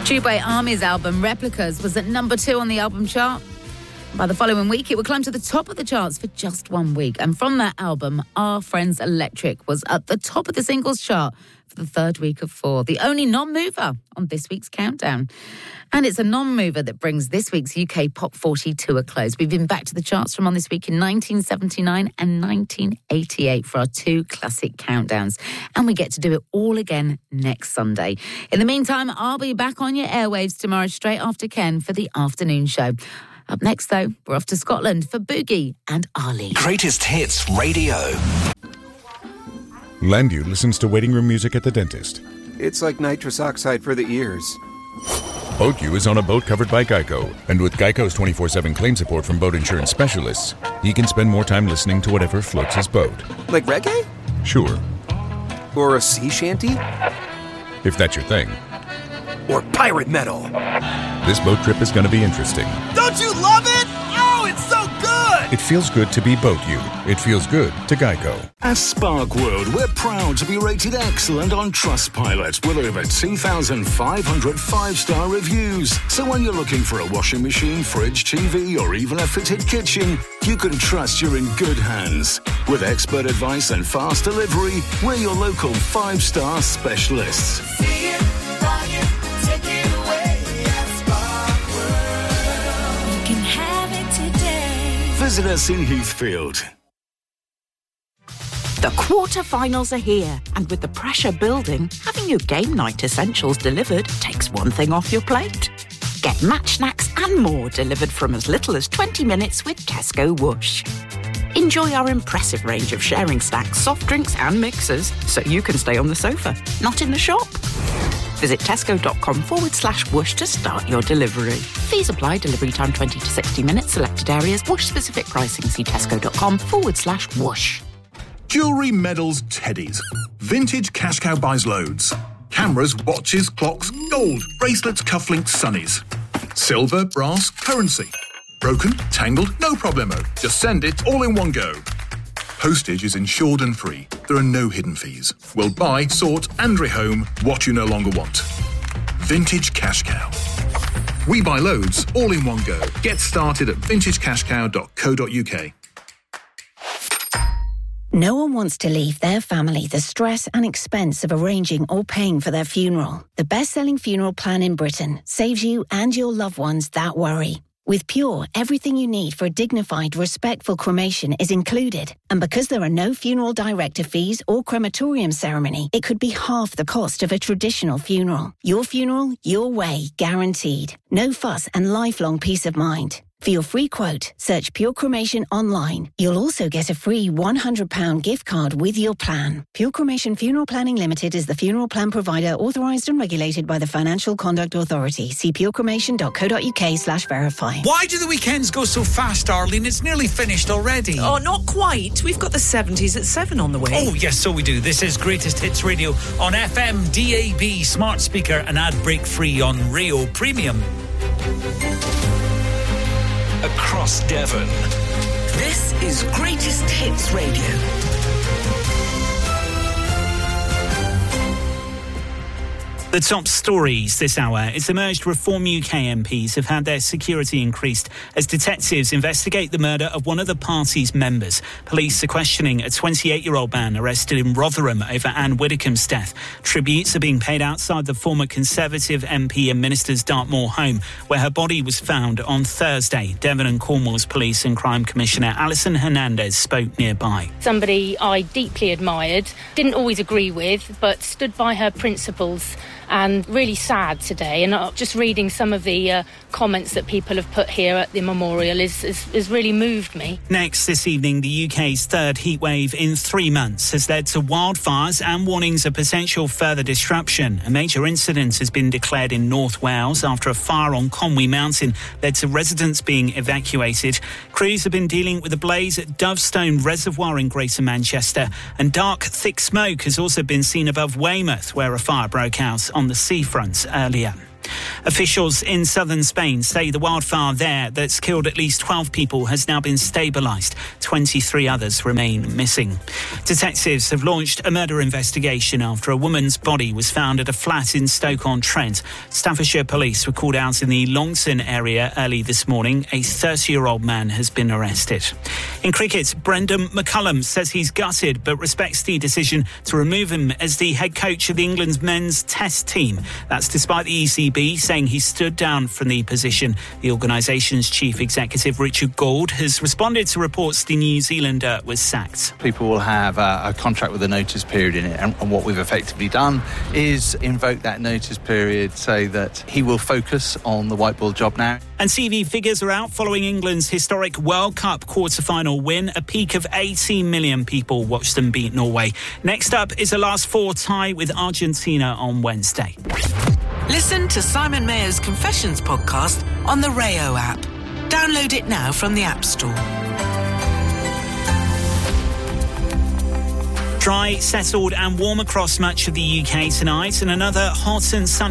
Tubeway Army's album Replicas was at number 2 on the album chart. By the following week, it would climb to the top of the charts for just 1 week. And from that album, Our Friends Electric was at the top of the singles chart for the 3rd week of 4, the only non-mover on this week's countdown. And it's a non-mover that brings this week's UK Pop 40 to a close. We've been back to the charts from on this week in 1979 and 1988 for our 2 classic countdowns. And we get to do it all again next Sunday. In the meantime, I'll be back on your airwaves tomorrow straight after Ken for the afternoon show. Up next, though, we're off to Scotland for Boogie and Ali. Greatest Hits Radio. Landu listens to waiting room music at the dentist. It's like nitrous oxide for the ears. BoatU is on a boat covered by Geico. And with Geico's 24/7 claim support from boat insurance specialists, he can spend more time listening to whatever floats his boat. Like reggae? Sure. Or a sea shanty? If that's your thing. Or pirate metal? This boat trip is going to be interesting. Don't you love it? Oh, it's so good! It feels good to be BoatU. It feels good to Geico. At Spark World, we're proud to be rated excellent on Trustpilot with over 2,500 5-star reviews. So when you're looking for a washing machine, fridge, TV, or even a fitted kitchen, you can trust you're in good hands. With expert advice and fast delivery, we're your local 5-star specialists. See it, buy it, take it away at Spark World. You can have it today. Visit us in Heathfield. The quarter-finals are here, and with the pressure building, having your game night essentials delivered takes one thing off your plate. Get match snacks and more delivered from as little as 20 minutes with Tesco Whoosh. Enjoy our impressive range of sharing snacks, soft drinks and mixers, so you can stay on the sofa, not in the shop. Visit tesco.com/whoosh to start your delivery. Fees apply. Delivery time 20 to 60 minutes. Selected areas. Whoosh specific pricing. See tesco.com/whoosh. Jewellery, medals, teddies. Vintage Cash Cow buys loads. Cameras, watches, clocks, gold, bracelets, cufflinks, sunnies. Silver, brass, currency. Broken, tangled, no problemo. Just send it all in one go. Postage is insured and free. There are no hidden fees. We'll buy, sort and rehome what you no longer want. Vintage Cash Cow. We buy loads all in one go. Get started at vintagecashcow.co.uk. No one wants to leave their family the stress and expense of arranging or paying for their funeral. The best-selling funeral plan in Britain saves you and your loved ones that worry. With Pure, everything you need for a dignified, respectful cremation is included. And because there are no funeral director fees or crematorium ceremony, it could be half the cost of a traditional funeral. Your funeral, your way, guaranteed. No fuss and lifelong peace of mind. For your free quote, search Pure Cremation online. You'll also get a free £100 gift card with your plan. Pure Cremation Funeral Planning Limited is the funeral plan provider authorised and regulated by the Financial Conduct Authority. See purecremation.co.uk/verify. Why do the weekends go so fast, Arlene? It's nearly finished already. Oh, not quite. We've got the 70s at 7 on the way. Oh, yes, so we do. This is Greatest Hits Radio on FM, DAB, smart speaker and ad break free on Rio Premium. Across Devon. This is Greatest Hits Radio. The top stories this hour. It's emerged Reform UK MPs have had their security increased as detectives investigate the murder of one of the party's members. Police are questioning a 28-year-old man arrested in Rotherham over Anne Widdecombe's death. Tributes are being paid outside the former Conservative MP and Minister's Dartmoor home, where her body was found on Thursday. Devon and Cornwall's Police and Crime Commissioner Alison Hernandez spoke nearby. Somebody I deeply admired, didn't always agree with, but stood by her principles. And really sad today. And just reading some of the comments that people have put here at the memorial has really moved me. Next this evening, the UK's third heatwave in 3 months has led to wildfires and warnings of potential further disruption. A major incident has been declared in North Wales after a fire on Conwy Mountain led to residents being evacuated. Crews have been dealing with a blaze at Dovestone Reservoir in Greater Manchester. And dark, thick smoke has also been seen above Weymouth, where a fire broke out on the seafront earlier. Officials in southern Spain say the wildfire there that's killed at least 12 people has now been stabilised. 23 others remain missing. Detectives have launched a murder investigation after a woman's body was found at a flat in Stoke-on-Trent. Staffordshire police were called out in the Longton area early this morning. A 30-year-old man has been arrested. In cricket, Brendan McCullum says he's gutted but respects the decision to remove him as the head coach of England's men's test team. That's despite the ECB saying he stood down from the position. The organisation's chief executive, Richard Gould, has responded to reports the New Zealander was sacked. People will have a contract with a notice period in it, and what we've effectively done is invoke that notice period so that he will focus on the white ball job now. And TV figures are out following England's historic World Cup quarter-final win. A peak of 18 million people watched them beat Norway. Next up is a last four tie with Argentina on Wednesday. Listen to Simon Mayer's Confessions podcast on the Rayo app. Download it now from the App Store. Dry, settled and warm across much of the UK tonight, and another hot and sunny